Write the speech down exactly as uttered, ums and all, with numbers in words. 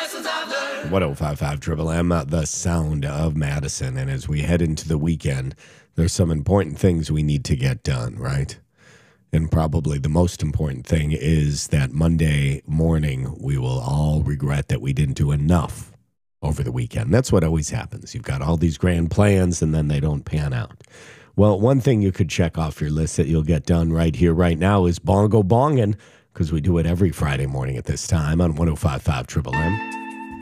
one oh five point five Triple M, uh, the sound of Madison. And as we head into the weekend, there's some important things we need to get done, right? And probably the most important thing is that Monday morning, we will all regret that we didn't do enough over the weekend. That's what always happens. You've got all these grand plans, and then they don't pan out. Well, one thing you could check off your list that you'll get done right here, right now is Bongo Bongin', because we do it every Friday morning at this time on one oh five point five Triple M.